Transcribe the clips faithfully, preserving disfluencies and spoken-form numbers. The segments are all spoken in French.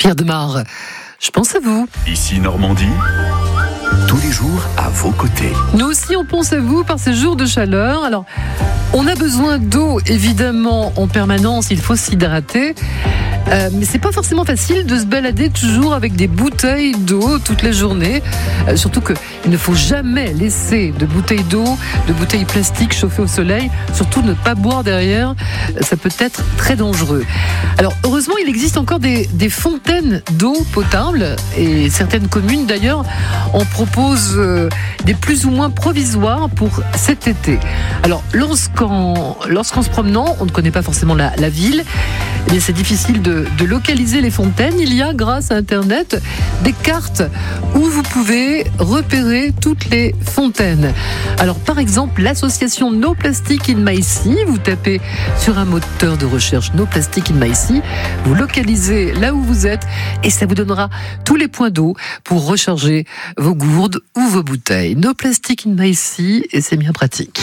Pierre Demar, je pense à vous. Ici Normandie, tous les jours à vos côtés. Nous aussi, on pense à vous par ces jours de chaleur. Alors, on a besoin d'eau, évidemment, en permanence. Il faut s'hydrater. Euh, mais c'est pas forcément facile de se balader toujours avec des bouteilles d'eau toute la journée. Euh, surtout qu'il ne faut jamais laisser de bouteilles d'eau, de bouteilles plastiques chauffées au soleil. Surtout ne pas boire derrière. Ça peut être très dangereux. Alors, heureusement, il existe encore des, des fontaines d'eau potable. Et certaines communes, d'ailleurs, en proposent euh, des plus ou moins provisoires pour cet été. Alors, lorsqu'en, lorsqu'en se promenant, on ne connaît pas forcément la, la ville, mais c'est difficile de, de localiser les fontaines. Il y a, grâce à Internet, des cartes où vous pouvez repérer toutes les fontaines. Alors, par exemple, l'association No Plastic in My Sea, vous tapez sur un moteur de recherche No Plastic in My Sea, vous localisez là où vous êtes et ça vous donnera tous les points d'eau pour recharger vos gourdes ou vos bouteilles. No Plastic in My Sea, et c'est bien pratique.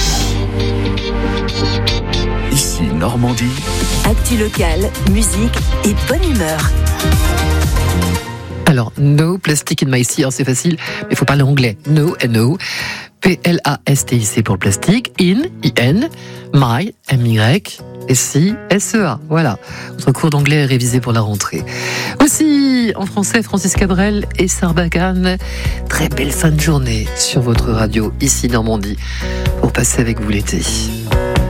Ici Normandie. Actu locale, musique et bonne humeur. Alors, No Plastic in My Sea, alors c'est facile, mais il faut parler anglais. No, N O, P L A S T I C pour le plastique, in, I N, my, M Y, et Sea, S E A. Voilà, votre cours d'anglais est révisé pour la rentrée. Aussi, en français, Francis Cabrel et Sarbacane. Très belle fin de journée sur votre radio, ici Normandie, pour passer avec vous l'été.